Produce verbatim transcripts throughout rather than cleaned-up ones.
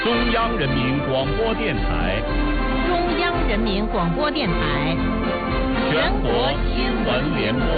中央人民广播电台， 中央人民广播电台， 全国新闻联播。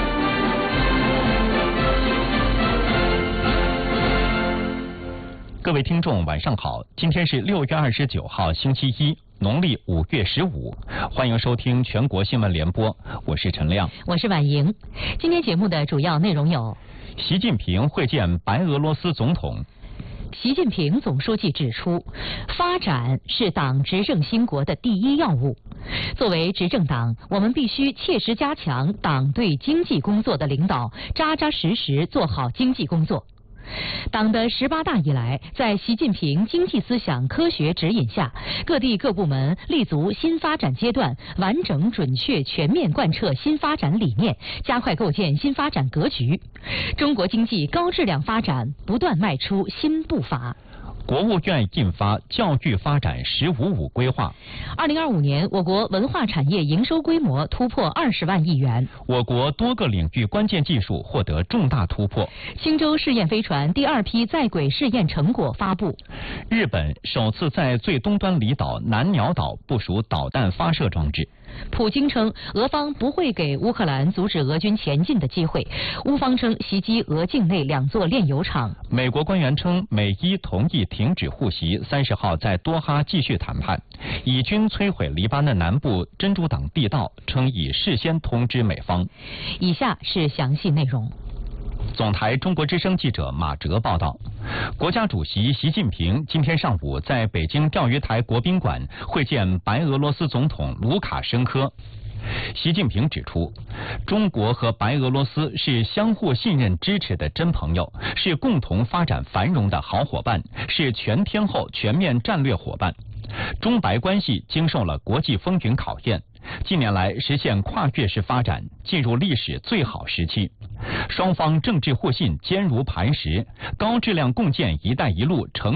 各位听众，晚上好！今天是六月二十九号，星期一，农历五月十五，欢迎收听全国新闻联播，我是陈亮， 我是婉莹。今天节目的主要内容有： 习近平会见白俄罗斯总统。 习近平总书记指出，发展是党执政兴国的第一要务。作为执政党，我们必须切实加强党对经济工作的领导，扎扎实实做好经济工作。党的十八大以来，在习近平经济思想科学指引下，各地各部门立足新发展阶段，完整、准确、全面贯彻新发展理念，加快构建新发展格局。中国经济高质量发展不断迈出新步伐。 国务院印发《教育发展“十五五”规划》。 二零二五年，我国文化产业营收规模突破二十万亿元。 我国多个领域关键技术获得重大突破。 青州试验飞船第二批在轨试验成果发布。 日本首次在最东端离岛南鸟岛部署导弹发射装置。 普京称，俄方不会给乌克兰阻止俄军前进的机会。乌方称袭击俄境内两座炼油厂。 美国官员称，美伊同意停止互袭，三十号在多哈继续谈判。以军摧毁黎巴嫩南部真主党地道，称已事先通知美方。 以下是详细内容。 总台中国之声记者马哲报道，国家主席习近平今天上午在北京钓鱼台国宾馆会见白俄罗斯总统卢卡申科。习近平指出，中国和白俄罗斯是相互信任支持的真朋友，是共同发展繁荣的好伙伴，是全天候全面战略伙伴。中白关系经受了国际风云考验，近年来实现跨越式发展，进入历史最好时期。双方政治互信坚如磐石，高质量共建“一带一路”成